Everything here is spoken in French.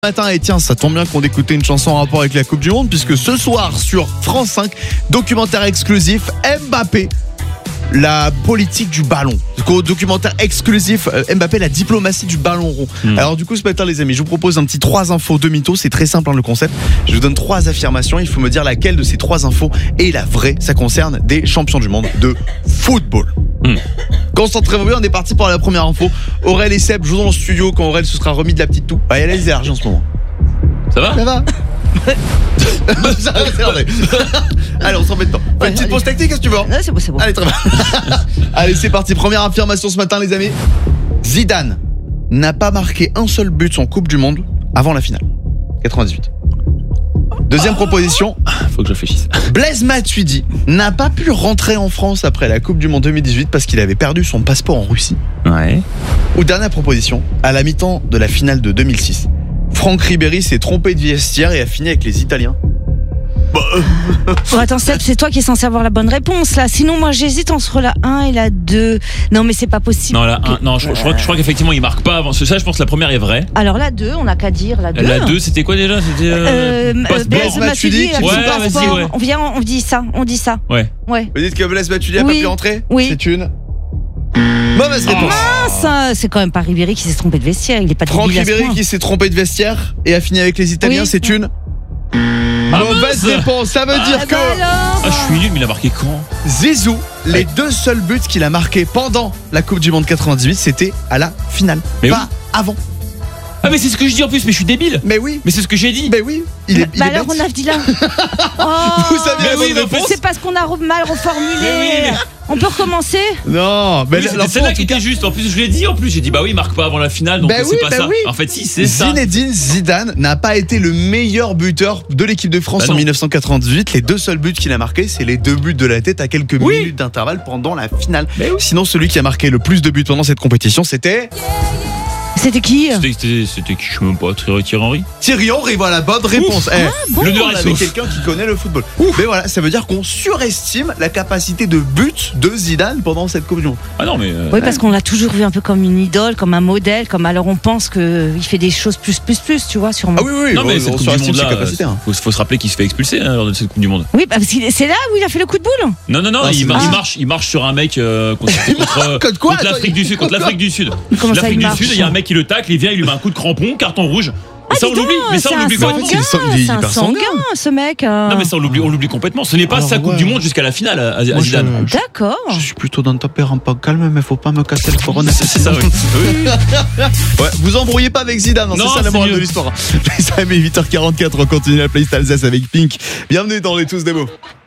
Matin, et tiens, ça tombe bien qu'on écoutait une chanson en rapport avec la Coupe du Monde, puisque ce soir sur France 5, documentaire exclusif Mbappé, la politique du ballon. Documentaire exclusif Mbappé, la diplomatie du ballon rond. Alors du coup ce matin les amis, je vous propose un petit 3 infos 2 mythos. C'est très simple le concept. Je vous donne 3 affirmations, il faut me dire laquelle de ces 3 infos est la vraie. Ça concerne des champions du monde de football. Concentrez-vous bien, on est parti pour la première info. Aurel et Seb jouent dans le studio quand Aurel se sera remis de la petite toux. Il y a les énergies en ce moment. Ça va ? Ça va. Allez, on s'en met dedans. Une petite pause tactique, qu'est-ce que tu veux ? Non, c'est bon. Allez, très bien. Allez, c'est parti. Première affirmation ce matin, les amis. Zidane n'a pas marqué un seul but en Coupe du Monde avant la finale. 98. Deuxième proposition. Faut que je réfléchisse. Blaise Matuidi n'a pas pu rentrer en France après la Coupe du Monde 2018 parce qu'il avait perdu son passeport en Russie. Ouais. Ou dernière proposition. À la mi-temps de la finale de 2006, Franck Ribéry s'est trompé de vestiaire et a fini avec les Italiens. Oh, attends Seb, c'est toi qui es censé avoir la bonne réponse là. Sinon moi j'hésite entre la 1 et la 2. Non mais c'est pas possible. Non, je crois qu'effectivement il marque pas avant. Ça, je pense que la première est vraie. Alors la 2, on a qu'à dire la 2. La 2, c'était quoi déjà ? C'était Blaise Matuidi qui ouais, passeport. ouais. On dit ça. Ouais. Vous dites que Blaise Matuidi a pas pu rentrer ? Oui. C'est une mauvaise réponse. Mince, c'est quand même pas Ribéry qui s'est trompé de vestiaire. Il est pas Franck débile à ce Ribéry point. qui s'est trompé de vestiaire et a fini avec les Italiens, Oui. c'est une mauvaise réponse. Ça veut dire que Je suis nul, mais il a marqué quand ? Zizou, les 2 seuls buts qu'il a marqués pendant la Coupe du Monde 98, c'était à la finale, mais pas avant. Ah mais c'est ce que je dis en plus, mais je suis débile. Mais oui. Mais c'est ce que j'ai dit. Mais oui. Il est alors bête. on a dit là. Vous savez la bonne réponse ? C'est parce qu'on a mal reformulé. Mais oui. On peut recommencer ? Non, mais Oui, c'était celle-là qui était juste. En plus, je l'ai dit. En plus, j'ai dit bah oui, il marque pas avant la finale, donc c'est pas ça. oui. En fait, si, c'est ça. Zinedine Zidane n'a pas été le meilleur buteur de l'équipe de France en 1998. Les 2 seuls buts qu'il a marqués, c'est les 2 buts de la tête à quelques minutes d'intervalle pendant la finale. Sinon, celui qui a marqué le plus de buts pendant cette compétition, c'était C'était qui ? C'était qui, je sais même pas, Thierry Henry. Thierry Henry. Voilà, bonne réponse. bon. Le On avait quelqu'un qui connaît le football. Mais voilà, ça veut dire qu'on surestime la capacité de but de Zidane pendant cette Coupe du Monde. Ah non, mais. Oui, parce qu'on l'a toujours vu un peu comme une idole, comme un modèle, comme alors on pense qu'il fait des choses plus, tu vois, sûrement. Ah oui, Non, mais on cette Coupe du surestime Monde ses là, capacités. faut se rappeler qu'il se fait expulser lors de cette Coupe du Monde. Oui, parce que c'est là où il a fait le coup de boule. Non, il marche sur un mec contre l'Afrique du Sud. Contre l'Afrique du Sud. Comment ça, L'Afrique il du marche ? Sud, il y a un mec qui le tacle, il vient, il lui met un coup de crampon, carton rouge. Et ça on l'oublie, mais ça on l'oublie complètement. Il est C'est un hyper sanguin, ce mec. Non mais ça on l'oublie complètement. Ce n'est pas Alors, sa Coupe du Monde jusqu'à la finale à Zidane. D'accord. Je suis plutôt dans taper un peu calme, mais faut pas me casser le corona. C'est ça, oui. Ouais, vous embrouillez pas avec Zidane, Non, c'est ça la c'est morale mieux. de l'histoire. Les amis, 8h44, on continue la playlist Alsace avec Pink. Bienvenue dans les Tous des mots.